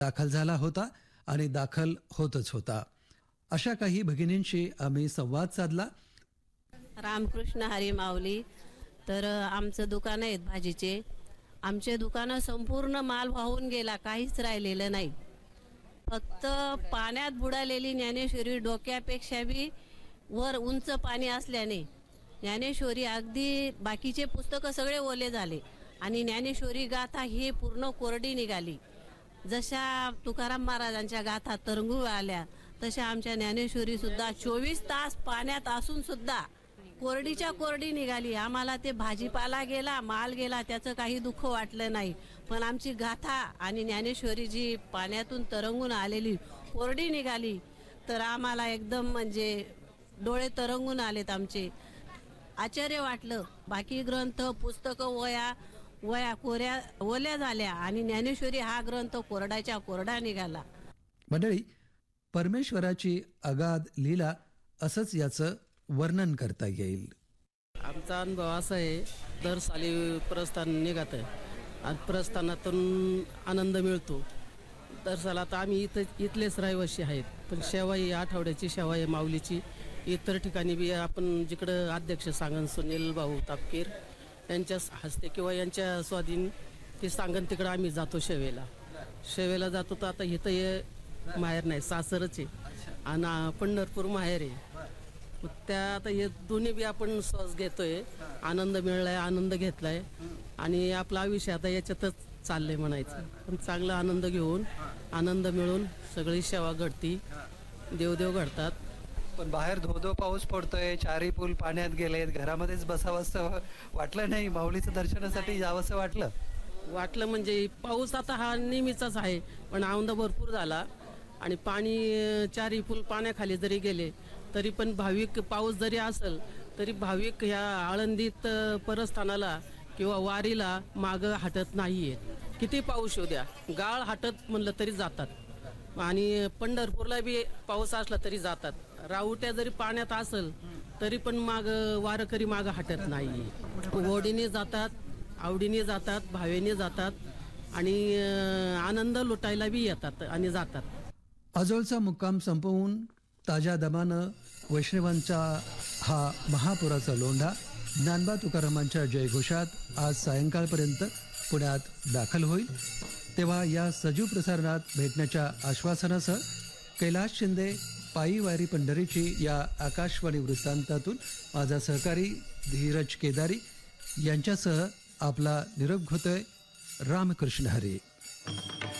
दाखल झाला होता आणि दाखल होतच होता. अशा काही भगिनींशी आम्ही संवाद साधला. रामकृष्ण हरी माऊली. तर आमचं दुकान आहेत भाजीचे. आमचे दुकानं संपूर्ण माल वाहून गेला, काहीच राहिलेलं नाही. फक्त पाण्यात बुडालेली ज्ञानेश्वरी डोक्यापेक्षा बी वर उंच पाणी असल्याने ज्ञानेश्वरी अगदी बाकीचे पुस्तकं सगळे ओले झाले आणि ज्ञानेश्वरी गाथा ही पूर्ण कोरडी निघाली. जशा तुकाराम महाराजांच्या गाथा तरंगू आल्या तशा आमच्या ज्ञानेश्वरी सुद्धा 24 तास पाण्यात असून सुद्धा कोरडीच्या कोरडी निघाली. आम्हाला ते भाजीपाला गेला, माल गेला, त्याचं काही दुःख वाटलं नाही. पण आमची गाथा आणि ज्ञानेश्वरी जी पाण्यातून तरंगून आलेली कोरडी निघाली तर आम्हाला एकदम म्हणजे डोळे तरंगून आलेत आमचे. आश्चर्य वाटलं. बाकी ग्रंथ पुस्तकं वया कोऱ्या ओल्या झाल्या आणि ज्ञानेश्वरी हा ग्रंथ कोरडाच्या कोरडा निघाला. मंडळी, परमेश्वराची अगाध लीला असंच याचं वर्णन करता येईल. आमचा अनुभव असा आहे, दर साली प्रस्थान निघत आहे आणि प्रस्थानातून आनंद मिळतो. दर साला आता आम्ही इथलेच रहिवासी आहेत, पण सेवा ही आठवड्याची सेवा आहे माऊलीची. इतर ठिकाणी बी आपण जिकडं अध्यक्ष सांगन सुनील भाऊ तापकीर यांच्या हस्ते किंवा यांच्या स्वाधीन ते सांगन तिकडं आम्ही जातो सेवेला जातो. तर आता इथं हे माहेर नाही, सासरच आहे आणि पंढरपूर माहेर आहे. त्या आता हे दोन्ही बी आपण श्वास घेतोय, आनंद मिळलाय, आनंद घेतलाय आणि आपलं आयुष्य आता याच्यातच चाललंय म्हणायचं. पण चांगला आनंद घेऊन आनंद मिळून सगळी सेवा घडती, देवदेव घडतात. पण बाहेर धो पाऊस पडतोय, चारी पूल पाण्यात गेलेत, घरामध्येच बसावंसं वाटलं नाही? माऊलीचं दर्शनासाठी जावंसं वाटलं म्हणजे पाऊस आता हा नेहमीचाच आहे, पण औंदा भरपूर झाला आणि पाणी चारी पूल पाण्याखाली जरी गेले तरी पण भाविक, पाऊस जरी असेल तरी भाविक ह्या आळंदीत परस्थानाला किंवा वारीला मागं हटत नाहीये. किती पाऊस येऊ द्या, गाळ हटत म्हणलं तरी जातात आणि पंढरपूरला बी पाऊस असला तरी जातात. राहुट्या जरी पाण्यात असेल तरी पण वारकरी मागं हटत नाही. ओढीने जातात, आवडीने जातात, भावेने जातात आणि आनंद लुटायला बी येतात आणि जातात. आजोळचा मुक्काम संपवून ताज्या दमानं वैष्णवांचा हा महापुराचा लोंढा ज्ञानबा तुकारामांच्या जयघोषात आज सायंकाळपर्यंत पुण्यात दाखल होईल. तेव्हा या सजीव प्रसारणात भेटण्याच्या आश्वासनासह कैलास शिंदे, पायी वारी पंढरीची या आकाशवाणी वृत्तांतातून माझा सहकारी धीरज केदारी यांच्यासह आपला निरोप घेतोय. रामकृष्ण हरी.